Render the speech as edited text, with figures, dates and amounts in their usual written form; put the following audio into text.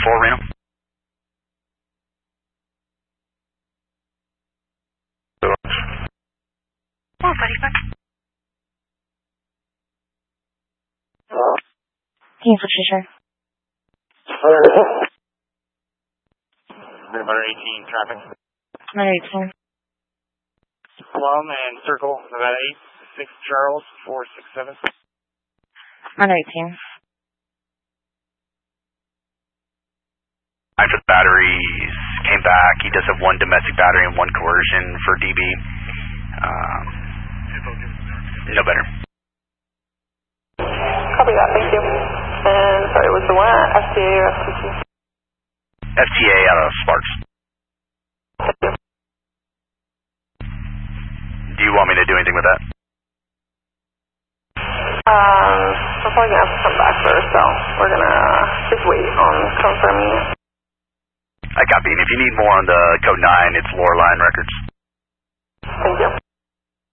4, Reno. Oh, buddy, fuck. Team Patricia. 18 traffic. 118. Plum and Circle, Nevada 8, 6 Charles, 467. 118. After the batteries came back, he does have 1 domestic battery and 1 coercion for DB. No better. Copy that, thank you. And sorry, was the one FTA or FTC? FTA out of Sparks. Thank you. Do you want me to do anything with that? We're probably going to have to come back first, so we're going to just wait on confirming it. I copy. And if you need more on the code 9, it's Loreline Records.